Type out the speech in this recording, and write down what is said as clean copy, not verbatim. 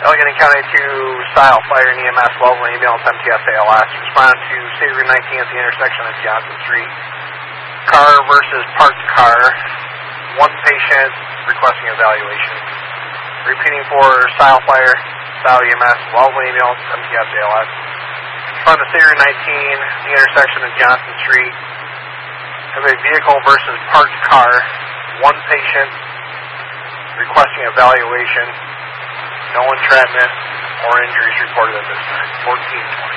Allegheny County to Style Fire and EMS, Wellesley ambulance MTS ALS. Respond to State Route 19 at the intersection of Johnson Street. Car versus parked car. One patient requesting evaluation. Repeating for Style Fire, Style EMS, Wellesley ambulance MTS ALS. Respond to State Route 19, the intersection of Johnson Street. Have a vehicle versus parked car. One patient requesting evaluation. No entrapment or injuries reported at this time. 1420.